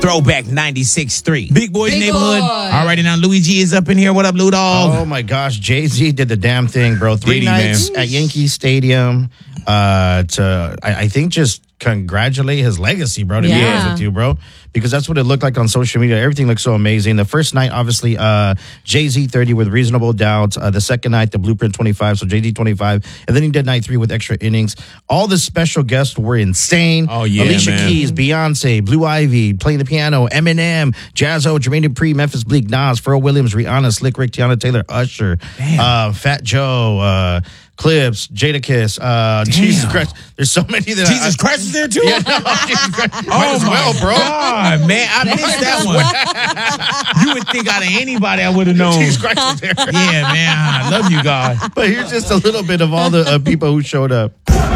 Throwback 96.3. Big Boys Big Neighborhood. Boy. All righty, now Luigi is up in here. What up, Lou Dog? Oh my gosh, Jay-Z did the damn thing, bro. 3 Did he, nights man? at Yankee Stadium I think just congratulate his legacy, bro, to be Yeah. honest with you, bro. Because that's what it looked like on social media. Everything looked so amazing. The first night, obviously, Jay-Z 30 with Reasonable Doubt. The second night, the Blueprint 25, so Jay-Z 25. And then he did night 3 with Extra Innings. All the special guests were insane. Oh, yeah, Alicia man. Keys, Beyonce, Blue Ivy, playing the piano, Eminem, Jazzo, Jermaine Dupri, Memphis Bleak, Nas, Pharrell Williams, Rihanna, Slick Rick, Tiana Taylor, Usher, Fat Joe, Clips, Jadakiss, Jesus Christ. There's so many that Jesus Christ is there too? Yeah, no, Jesus Christ. Might Oh as my well, bro. God, man, I missed that one. You would think out of anybody I would have known. Jesus Christ was there. Yeah, man, I love you, God. But here's just a little bit of all the people who showed up.